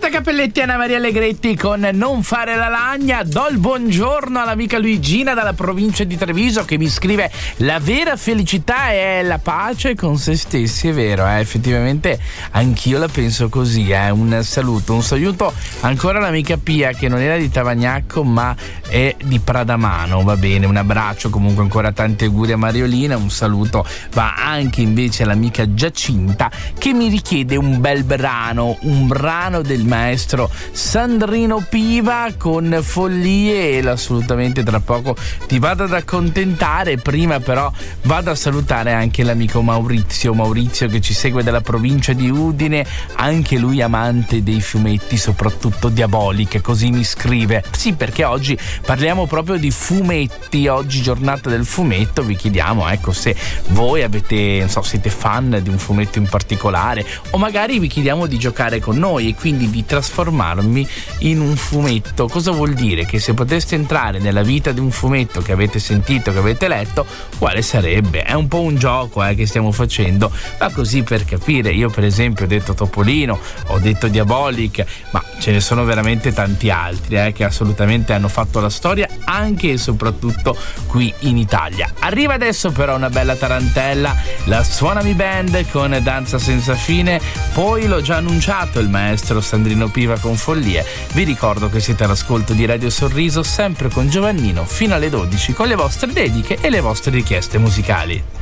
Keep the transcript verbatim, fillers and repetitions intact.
Roberta Cappelletti e Anna Maria Allegretti con Non fare la lagna. Do il buongiorno all'amica Luigina dalla provincia di Treviso che mi scrive: la vera felicità è la pace con se stessi. È vero, eh? Effettivamente anch'io la penso così. Eh? Un saluto, un saluto ancora all'amica Pia che non era di Tavagnacco ma è di Pradamano, va bene, un abbraccio, comunque ancora tanti auguri a Mariolina. Un saluto va anche invece all'amica Giacinta che mi richiede un bel brano, un brano del maestro Sandrino Piva con Follie, e assolutamente tra poco ti vado ad accontentare. Prima però vado a salutare anche l'amico Maurizio Maurizio che ci segue dalla provincia di Udine, anche lui amante dei fumetti, soprattutto Diabolica, così mi scrive. Sì, perché oggi parliamo proprio di fumetti, oggi giornata del fumetto. Vi chiediamo ecco se voi avete, non so, siete fan di un fumetto in particolare, o magari vi chiediamo di giocare con noi e quindi di trasformarmi in un fumetto. Cosa vuol dire? Che se poteste entrare nella vita di un fumetto che avete sentito, che avete letto, quale sarebbe? È un po' un gioco eh, che stiamo facendo, ma così per capire. Io per esempio ho detto Topolino, ho detto Diabolic, ma ce ne sono veramente tanti altri eh, che assolutamente hanno fatto la storia anche e soprattutto qui in Italia. Arriva adesso però una bella tarantella, la Suonami Band con Danza senza fine, poi l'ho già annunciato il maestro Sandrino Piva con Follie. Vi ricordo che siete all'ascolto di Radio Sorriso, sempre con Giovannino fino alle dodici con le vostre dediche e le vostre richieste musicali.